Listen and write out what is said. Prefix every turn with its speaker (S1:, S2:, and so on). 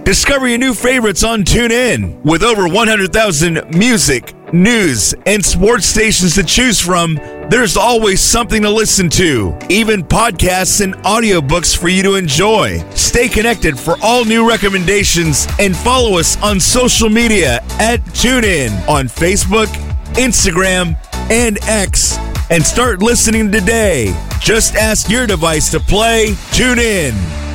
S1: Discover your new favorites on TuneIn. With over 100,000 music, news, and sports stations to choose from, there's always something to listen to. Even podcasts and audiobooks for you to enjoy. Stay connected for all new recommendations and follow us on social media at TuneIn on Facebook, Instagram, and X. And start listening today. Just ask your device to play TuneIn.